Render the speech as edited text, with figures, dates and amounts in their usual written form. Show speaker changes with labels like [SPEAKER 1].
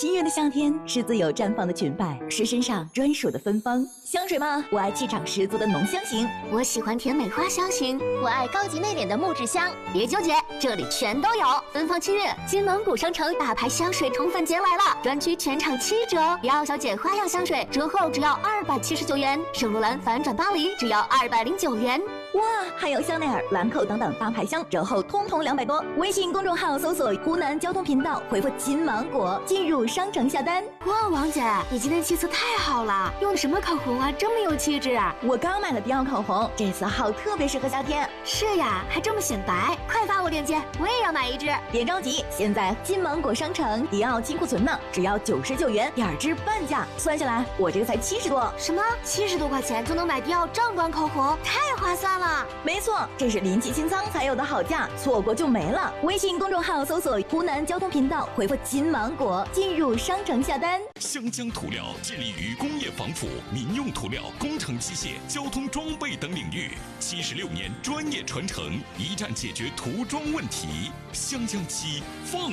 [SPEAKER 1] 七月的夏天是自由绽放的裙摆，是身上专属的芬芳。香水吗？我爱气场十足的浓香型，
[SPEAKER 2] 我喜欢甜美花香型，
[SPEAKER 3] 我爱高级内敛的木质香。
[SPEAKER 2] 别纠结，这里全都有。芬芳7月，金芒谷商城大牌香水宠粉节来了，专区全场7折。迪奥小姐花样香水折后只要279元，圣罗兰反转巴黎只要209元。
[SPEAKER 1] 哇，还有香奈儿、兰蔻等等大牌香，折后通通200多。微信公众号搜索湖南交通频道，回复金芒果进入商城下单。
[SPEAKER 2] 哇，王姐，你今天气色太好了，用的什么口红啊，这么有气质啊！
[SPEAKER 1] 我刚买了迪奥口红，这次号特别适合夏天。
[SPEAKER 2] 是呀，还这么显白，快发我链接，我也要买一支。
[SPEAKER 1] 别着急，现在金芒果商城迪奥金库存呢，只要99元，2支半价，算下来我这个才70多。
[SPEAKER 2] 什么？70多块钱就能买迪奥正装口红，太划算了！
[SPEAKER 1] 没错，这是临期清仓才有的好价，错过就没了。微信公众号搜索湖南交通频道，回复金芒果进入商城下单。
[SPEAKER 4] 湘江涂料致力于工业防腐、民用涂料、工程机械、交通装备等领域，76年专业传承，一站解决涂装问题。湘江漆放